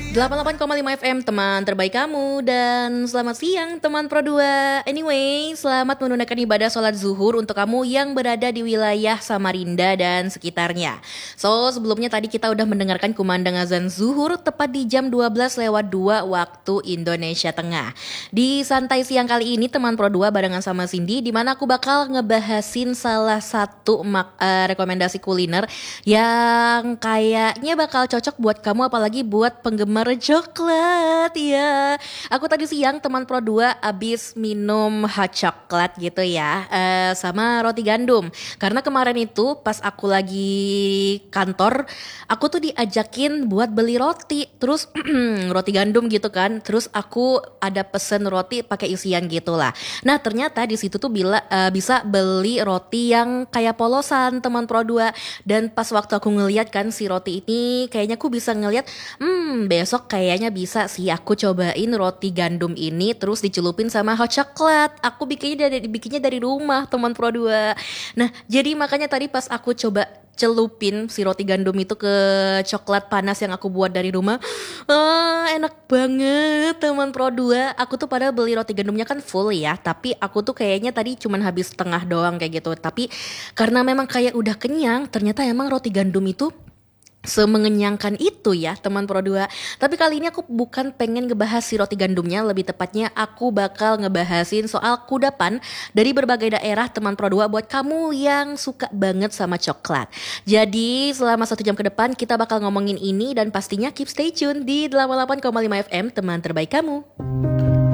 88,5 FM teman terbaik kamu. Dan selamat siang teman Pro 2. Anyway, selamat menunaikan ibadah sholat zuhur untuk kamu yang berada di wilayah Samarinda dan sekitarnya. So, sebelumnya tadi kita udah mendengarkan kumandang azan zuhur tepat di jam 12:02 waktu Indonesia Tengah. Di santai siang kali ini teman Pro 2 barengan sama Cindy, dimana aku bakal ngebahasin salah satu rekomendasi kuliner yang kayaknya bakal cocok buat kamu, apalagi buat penggemar coklat ya. Aku tadi siang teman Pro 2 abis minum hot coklat gitu ya, sama roti gandum. Karena kemarin itu pas aku lagi kantor, aku tuh diajakin buat beli roti, terus roti gandum gitu kan. Terus aku ada pesen roti pakai isian gitu lah. Nah ternyata di situ tuh bisa beli roti yang kayak polosan teman Pro 2. Dan pas waktu aku ngeliat kan si roti ini, kayaknya aku bisa ngeliat, besok kayaknya bisa sih aku cobain roti gandum ini terus dicelupin sama hot coklat. Aku bikinnya dari rumah teman Pro 2. Nah jadi makanya tadi pas aku coba celupin si roti gandum itu ke coklat panas yang aku buat dari rumah, enak banget teman Pro 2. Aku tuh pada beli roti gandumnya kan full ya, tapi aku tuh kayaknya tadi cuman habis setengah doang kayak gitu. Tapi karena memang kayak udah kenyang, ternyata emang roti gandum itu semengenyangkan itu ya teman Pro 2. Tapi kali ini aku bukan pengen ngebahas si roti gandumnya, lebih tepatnya aku bakal ngebahasin soal kudapan dari berbagai daerah teman Pro 2 buat kamu yang suka banget sama coklat. Jadi selama 1 jam ke depan kita bakal ngomongin ini, dan pastinya keep stay tune di 88,5 FM teman terbaik kamu.